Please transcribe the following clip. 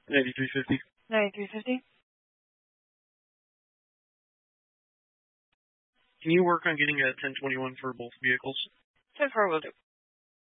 9350. 9350. Can you work on getting a 1021 for both vehicles? 10-4 will do.